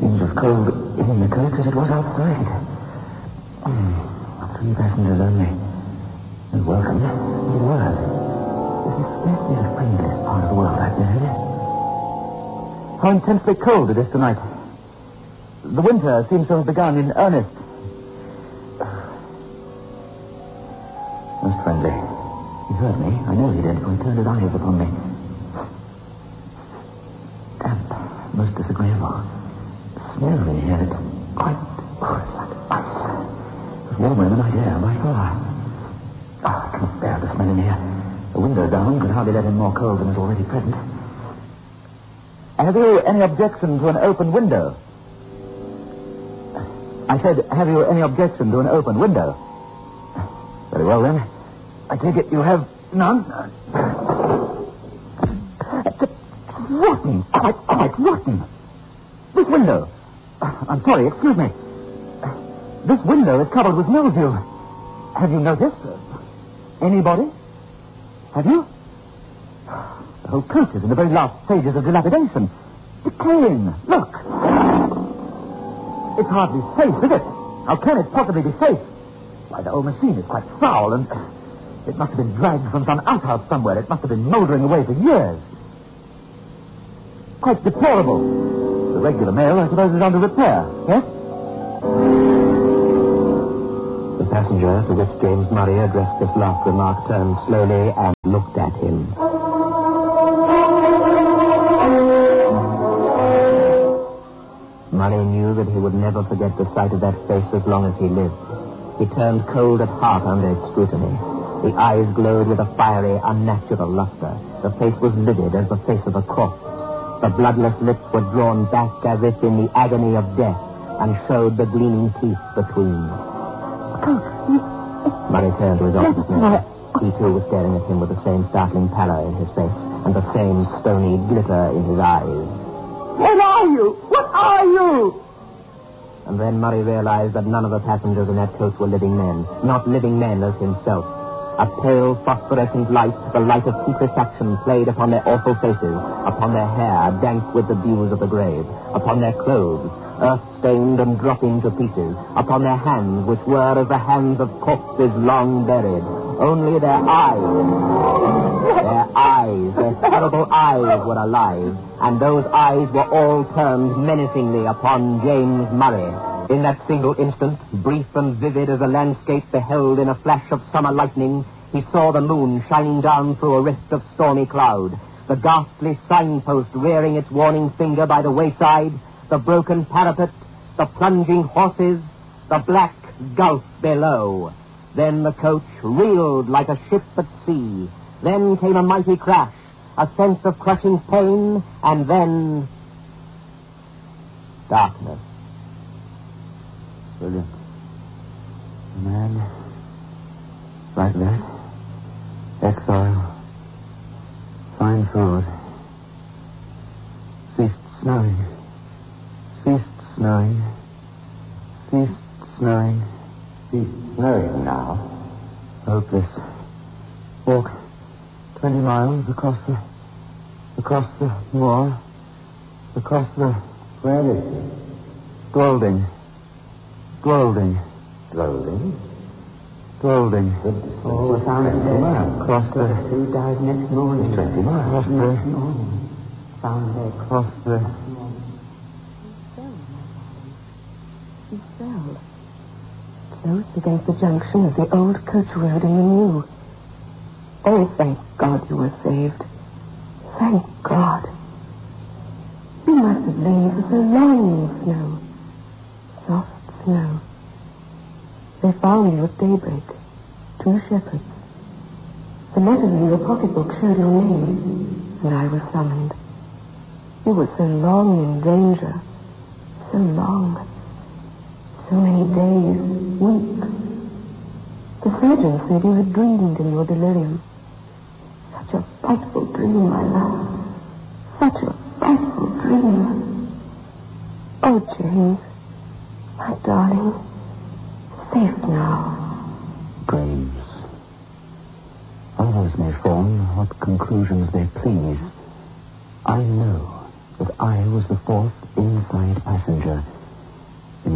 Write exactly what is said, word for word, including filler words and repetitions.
seems as cold in the coach as it was outside. Hmm. Three passengers only. And welcome. Good word. This is scarcely the friendliest part of the world I've been in. How intensely cold it is tonight. The winter seems to have begun in earnest. Most friendly. He heard me. I know he did, for he turned his eyes upon me. Damp. Most disagreeable. The smell in here, it's quite... Oh, it's like ice. It's warmer than the night air, by far. Oh, I can't bear the smell in here. The window down could hardly let in more cold than is already present. Have you any objection to an open window? I said, have you any objection to an open window? Very well, then. I take it you have none? It's rotten. Quite, quite rotten. This window. I'm sorry, excuse me. This window is covered with mildew. Have you noticed? Anybody? Have you? The whole coach is in the very last stages of dilapidation. Decaying. Look. It's hardly safe, is it? How can it possibly be safe? Why, the whole machine is quite foul, and it must have been dragged from some outhouse somewhere. It must have been mouldering away for years. Quite deplorable. The regular mail, I suppose, is under repair, yes? The passenger to which James Murray addressed this last remark turned slowly and looked at him. Murray knew that he would never forget the sight of that face as long as he lived. He turned cold at heart under its scrutiny. The eyes glowed with a fiery, unnatural luster. The face was livid as the face of a corpse. The bloodless lips were drawn back as if in the agony of death, and showed the gleaming teeth between. Murray turned to his office man. He, too, was staring at him with the same startling pallor in his face, and the same stony glitter in his eyes. What are you? What are you? And then Murray realized that none of the passengers in that coach were living men, not living men as himself. A pale, phosphorescent light, the light of putrefaction, played upon their awful faces, upon their hair, dank with the dews of the grave, upon their clothes, earth-stained and dropping to pieces, upon their hands, which were as the hands of corpses long buried. Only their eyes, their eyes, their terrible eyes were alive, and those eyes were all turned menacingly upon James Murray. In that single instant, brief and vivid as a landscape beheld in a flash of summer lightning, he saw the moon shining down through a rift of stormy cloud, the ghastly signpost rearing its warning finger by the wayside, the broken parapet, the plunging horses, the black gulf below. Then the coach reeled like a ship at sea. Then came a mighty crash, a sense of crushing pain, and then darkness. Brilliant. A man like that. Exile. Fine food. Ceased snowing. Ceased snowing. Ceased snowing. Ceased snowing now. Hopeless. Walk twenty miles across the... across the moor. Across the... Where is it? Dwolding. Dwolding. Dwolding? Dwolding. Oh, we found it tomorrow. Across the... He died next morning. Twenty miles. Across the... Next morning. Found it. Across the... He fell. Close against the junction of the old coach road and the new. Oh, thank God you were saved. Thank God. You must have lain for so long in the snow. Soft snow. They found you at daybreak. Two shepherds. The letters in your pocketbook showed your name, and I was summoned. You were so long in danger. So long. So many days, weeks. The surgeon said you had dreamed in your delirium. Such a frightful dream, my love. Such a frightful dream. Oh, James, my darling, safe now. Graves. Others may form what conclusions they please. I know that I was the fourth inside